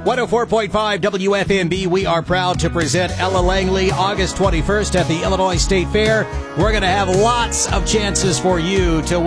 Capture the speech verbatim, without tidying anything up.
one oh four point five W F M B, we are proud to present Ella Langley August twenty-first at the Illinois State Fair. We're going to have lots of chances for you to win.